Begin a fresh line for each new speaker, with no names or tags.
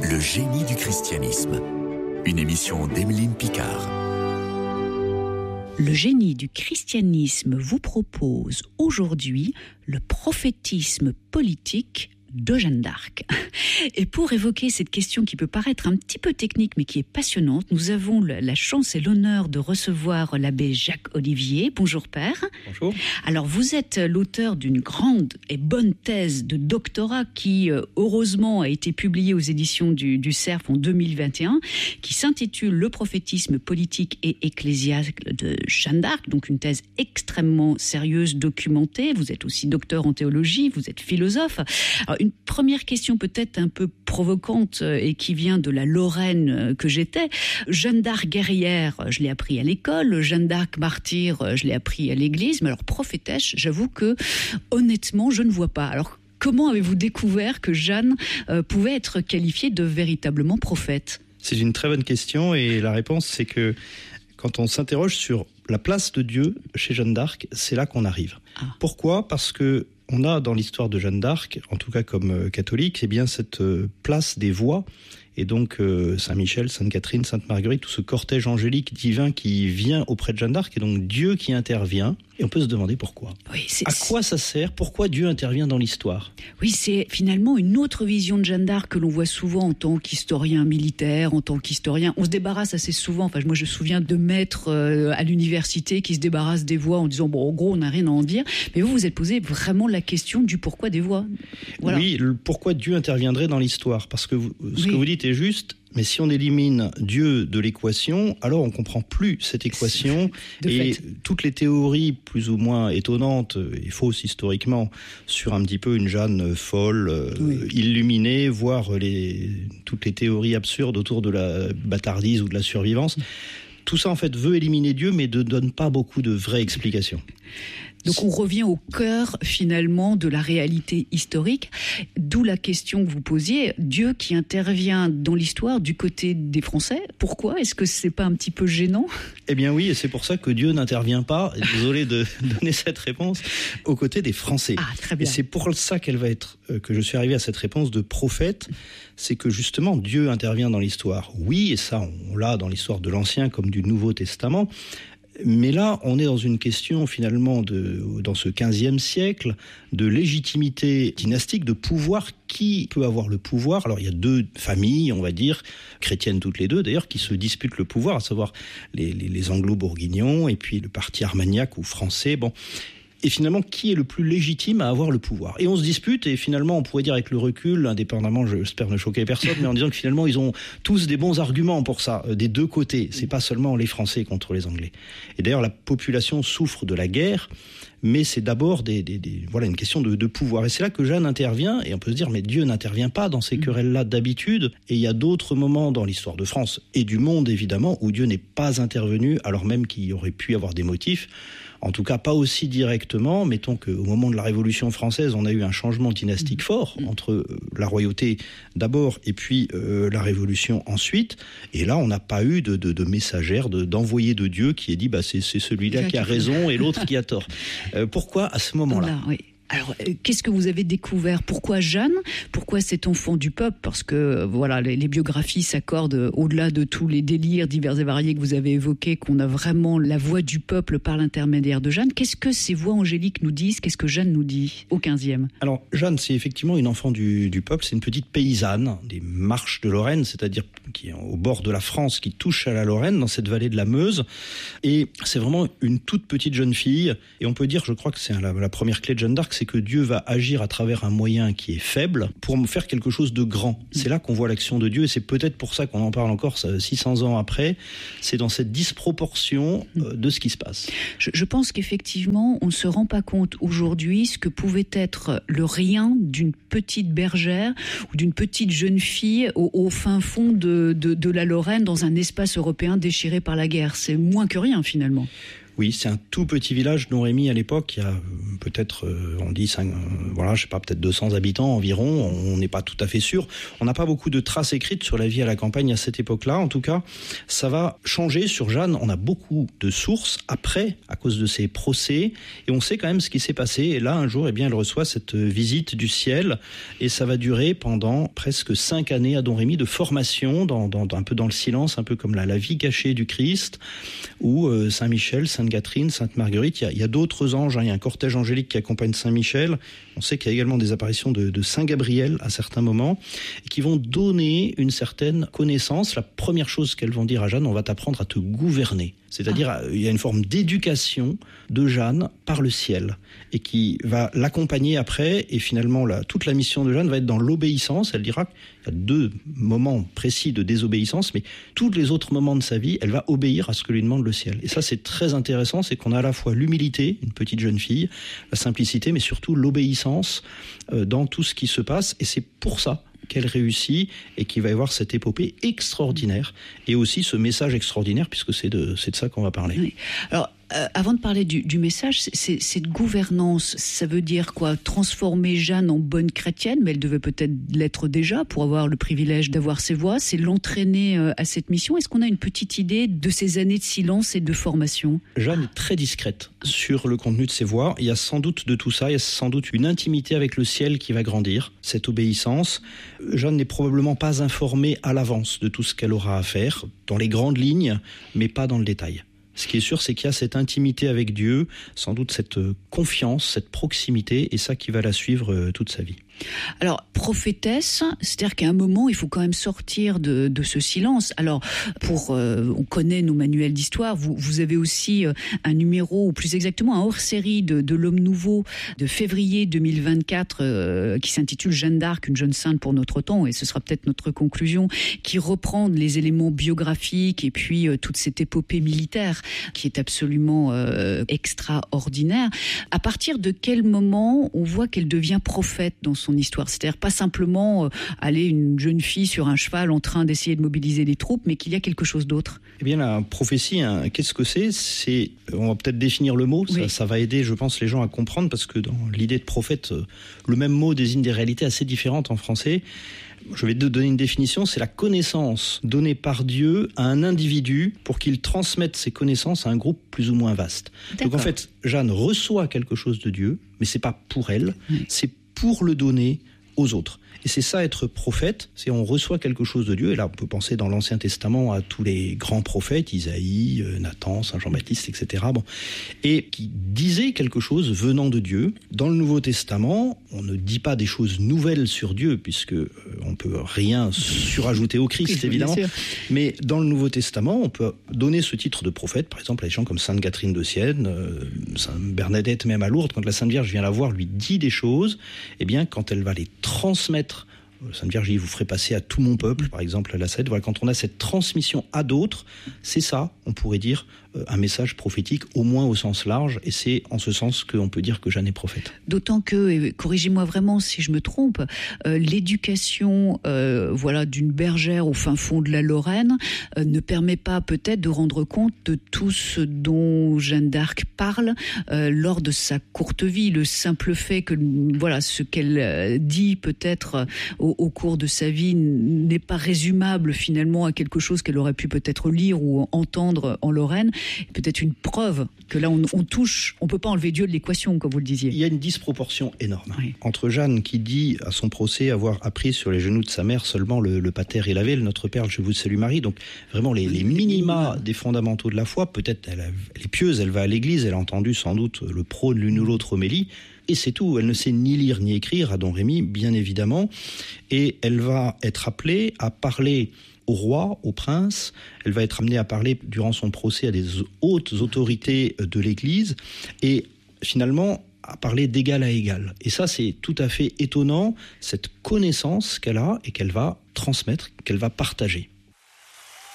Le génie du christianisme. Une émission d'Emeline Picard.
Le génie du christianisme vous propose aujourd'hui le prophétisme politique de Jeanne d'Arc. Et pour évoquer cette question qui peut paraître un petit peu technique mais qui est passionnante, nous avons la chance et l'honneur de recevoir l'abbé Jacques Olivier. Bonjour père.
Bonjour.
Alors vous êtes l'auteur d'une grande et bonne thèse de doctorat qui heureusement a été publiée aux éditions du Cerf en 2021, qui s'intitule Le prophétisme politique et ecclésiaste de Jeanne d'Arc, donc une thèse extrêmement sérieuse, documentée. Vous êtes aussi docteur en théologie, vous êtes philosophe. Alors, une première question peut-être un peu provocante et qui vient de la Lorraine que j'étais. Jeanne d'Arc guerrière, je l'ai appris à l'école. Jeanne d'Arc martyre, je l'ai appris à l'église. Mais alors prophétesse, j'avoue que honnêtement, je ne vois pas. Alors comment avez-vous découvert que Jeanne pouvait être qualifiée de véritablement prophète ?
C'est une très bonne question et la réponse c'est que quand on s'interroge sur la place de Dieu chez Jeanne d'Arc, c'est là qu'on arrive. Pourquoi ? Parce que on a dans l'histoire de Jeanne d'Arc, en tout cas comme catholique, c'est bien cette place des voix. Et donc Saint-Michel, Sainte-Catherine, Sainte-Marguerite, tout ce cortège angélique divin qui vient auprès de Jeanne d'Arc, et donc Dieu qui intervient. Et on peut se demander pourquoi. Oui, à quoi ça sert ? Pourquoi Dieu intervient dans l'histoire ?
Oui, c'est finalement une autre vision de Jeanne d'Arc que l'on voit souvent en tant qu'historien militaire, en tant qu'historien. On se débarrasse assez souvent. Enfin, moi, je me souviens de maîtres à l'université qui se débarrassent des voix en disant bon, en gros, on n'a rien à en dire. Mais vous vous êtes posé vraiment la question du pourquoi des voix. Voilà.
Oui, pourquoi Dieu interviendrait dans l'histoire ? Parce que ce que vous dites est juste. Mais si on élimine Dieu de l'équation, alors on ne comprend plus cette équation. Et toutes les théories plus ou moins étonnantes et fausses historiquement sur un petit peu une Jeanne folle, illuminée, voire toutes les théories absurdes autour de la bâtardise ou de la survivance, tout ça en fait veut éliminer Dieu mais ne donne pas beaucoup de vraies explications.
Donc on revient au cœur finalement de la réalité historique, d'où la question que vous posiez, Dieu qui intervient dans l'histoire du côté des Français. Pourquoi ? Est-ce que c'est pas un petit peu gênant ?
Eh bien oui, et c'est pour ça que Dieu n'intervient pas, désolé de donner cette réponse, aux côtés des Français.
Ah, très bien.
Et c'est pour ça qu'elle va être, que je suis arrivé à cette réponse de prophète, c'est que justement Dieu intervient dans l'histoire. Oui, et ça on l'a dans l'histoire de l'Ancien comme du Nouveau Testament. Mais là, on est dans une question finalement dans ce 15e siècle de légitimité dynastique, de pouvoir. Qui peut avoir le pouvoir ? Alors il y a deux familles, on va dire, chrétiennes toutes les deux d'ailleurs, qui se disputent le pouvoir, à savoir les Anglo-Bourguignons et puis le parti armagnac ou français. Bon. Et finalement, qui est le plus légitime à avoir le pouvoir ? Et on se dispute, et finalement, on pourrait dire avec le recul, indépendamment, j'espère ne choquer personne, mais en disant que finalement, ils ont tous des bons arguments pour ça, des deux côtés. C'est pas seulement les Français contre les Anglais. Et d'ailleurs, la population souffre de la guerre, mais c'est d'abord voilà, une question de pouvoir. Et c'est là que Jeanne intervient, et on peut se dire, mais Dieu n'intervient pas dans ces querelles-là d'habitude. Et il y a d'autres moments dans l'histoire de France, et du monde évidemment, où Dieu n'est pas intervenu, alors même qu'il aurait pu avoir des motifs. En tout cas, pas aussi directement. Mettons qu'au moment de la Révolution française, on a eu un changement dynastique fort entre la royauté d'abord et puis la Révolution ensuite. Et là, on n'a pas eu de messagère, d'envoyé de Dieu qui ait dit c'est celui-là qui a raison et l'autre qui a tort. Pourquoi à ce moment-là ?
Oui. Alors, qu'est-ce que vous avez découvert ? Pourquoi Jeanne ? Pourquoi cet enfant du peuple ? Parce que, voilà, les biographies s'accordent au-delà de tous les délires divers et variés que vous avez évoqués, qu'on a vraiment la voix du peuple par l'intermédiaire de Jeanne. Qu'est-ce que ces voix angéliques nous disent ? Qu'est-ce que Jeanne nous dit au 15e ?
Alors, Jeanne, c'est effectivement une enfant du peuple. C'est une petite paysanne des Marches de Lorraine, c'est-à-dire qui est au bord de la France, qui touche à la Lorraine, dans cette vallée de la Meuse. Et c'est vraiment une toute petite jeune fille. Et on peut dire, je crois que c'est la première clé de Jeanne d'Arc, c'est que Dieu va agir à travers un moyen qui est faible pour faire quelque chose de grand. C'est là qu'on voit l'action de Dieu et c'est peut-être pour ça qu'on en parle encore 600 ans après. C'est dans cette disproportion de ce qui se passe.
Je pense qu'effectivement, on ne se rend pas compte aujourd'hui ce que pouvait être le rien d'une petite bergère ou d'une petite jeune fille au fin fond de la Lorraine dans un espace européen déchiré par la guerre. C'est moins que rien finalement.
Oui, c'est un tout petit village, Domrémy à l'époque. Il y a peut-être, on dit, peut-être 200 habitants environ. On n'est pas tout à fait sûr. On n'a pas beaucoup de traces écrites sur la vie à la campagne à cette époque-là. En tout cas, ça va changer sur Jeanne. On a beaucoup de sources après, à cause de ses procès. Et on sait quand même ce qui s'est passé. Et là, un jour, elle reçoit cette visite du ciel. Et ça va durer pendant presque 5 années à Domrémy de formation, un peu dans le silence, un peu comme la vie cachée du Christ, où Saint-Michel, Sainte-Catherine, Sainte-Marguerite, il y a d'autres anges, il y a un cortège angélique qui accompagne Saint-Michel. On sait qu'il y a également des apparitions de Saint-Gabriel à certains moments, et qui vont donner une certaine connaissance. La première chose qu'elles vont dire à Jeanne, on va t'apprendre à te gouverner. C'est-à-dire, il y a une forme d'éducation de Jeanne par le ciel, et qui va l'accompagner après, et finalement, toute la mission de Jeanne va être dans l'obéissance. Elle dira qu'il y a 2 moments précis de désobéissance, mais tous les autres moments de sa vie, elle va obéir à ce que lui demande le ciel. Et ça, c'est très intéressant, c'est qu'on a à la fois l'humilité, une petite jeune fille, la simplicité, mais surtout l'obéissance dans tout ce qui se passe, et c'est pour ça qu'elle réussit et qu'il va y avoir cette épopée extraordinaire et aussi ce message extraordinaire, puisque c'est de ça qu'on va parler.
Oui. Alors, avant de parler du message, cette gouvernance, ça veut dire quoi? Transformer Jeanne en bonne chrétienne, mais elle devait peut-être l'être déjà pour avoir le privilège d'avoir ses voix. C'est l'entraîner à cette mission. Est-ce qu'on a une petite idée de ces années de silence et de formation?
Jeanne est très discrète sur le contenu de ses voix. Il y a sans doute de tout ça. Il y a sans doute une intimité avec le ciel qui va grandir, cette obéissance. Jeanne n'est probablement pas informée à l'avance de tout ce qu'elle aura à faire, dans les grandes lignes, mais pas dans le détail. Ce qui est sûr, c'est qu'il y a cette intimité avec Dieu, sans doute cette confiance, cette proximité, et ça qui va la suivre toute sa vie.
Alors, prophétesse, c'est-à-dire qu'à un moment, il faut quand même sortir de ce silence. Alors, on connaît nos manuels d'histoire, vous avez aussi un numéro, ou plus exactement un hors-série de l'Homme Nouveau de février 2024 qui s'intitule Jeanne d'Arc, une jeune sainte pour notre temps, et ce sera peut-être notre conclusion, qui reprend les éléments biographiques et puis toute cette épopée militaire qui est absolument extraordinaire. À partir de quel moment on voit qu'elle devient prophète dans son histoire? C'est-à-dire pas simplement une jeune fille sur un cheval en train d'essayer de mobiliser les troupes, mais qu'il y a quelque chose d'autre.
Eh bien, la prophétie, qu'est-ce que c'est? On va peut-être définir le mot, oui. Ça va aider, je pense, les gens à comprendre, parce que dans l'idée de prophète, le même mot désigne des réalités assez différentes en français. Je vais te donner une définition, c'est la connaissance donnée par Dieu à un individu pour qu'il transmette ses connaissances à un groupe plus ou moins vaste. D'accord. Donc en fait, Jeanne reçoit quelque chose de Dieu, mais c'est pas pour elle, c'est pour le donner aux autres. Et c'est ça, être prophète, c'est on reçoit quelque chose de Dieu. Et là, on peut penser dans l'Ancien Testament à tous les grands prophètes, Isaïe, Nathan, Saint Jean-Baptiste, etc. Et qui disaient quelque chose venant de Dieu. Dans le Nouveau Testament, on ne dit pas des choses nouvelles sur Dieu, puisque on ne peut rien surajouter au Christ, évidemment. Mais dans le Nouveau Testament, on peut donner ce titre de prophète, par exemple, à des gens comme Sainte Catherine de Sienne, Sainte Bernadette, même à Lourdes, quand la Sainte Vierge vient la voir, lui dit des choses, eh bien, quand elle va les transmettre, Sainte Vierge dit, vous ferez passer à tout mon peuple, par exemple, à la Cèdre. Voilà, quand on a cette transmission à d'autres, c'est ça, on pourrait dire, un message prophétique, au moins au sens large, et c'est en ce sens qu'on peut dire que Jeanne est prophète.
D'autant que, et corrigez-moi vraiment si je me trompe, l'éducation d'une bergère au fin fond de la Lorraine ne permet pas peut-être de rendre compte de tout ce dont Jeanne d'Arc parle lors de sa courte vie. Le simple fait que ce qu'elle dit peut-être au cours de sa vie n'est pas résumable finalement à quelque chose qu'elle aurait pu peut-être lire ou entendre en Lorraine. Peut-être une preuve que là on touche, on ne peut pas enlever Dieu de l'équation, comme vous le disiez.
Il y a une disproportion énorme entre Jeanne qui dit à son procès avoir appris sur les genoux de sa mère seulement le pater et l'ave, le Notre Père, je vous salue Marie, donc vraiment les minima des fondamentaux de la foi. Peut-être elle est pieuse, elle va à l'église, elle a entendu sans doute le prône l'une ou l'autre homélie, et c'est tout. Elle ne sait ni lire ni écrire à Domrémy, bien évidemment, et elle va être appelée à parler au roi, au prince. Elle va être amenée à parler durant son procès à des hautes autorités de l'Église, et finalement à parler d'égal à égal. Et ça, c'est tout à fait étonnant, cette connaissance qu'elle a et qu'elle va transmettre, qu'elle va partager.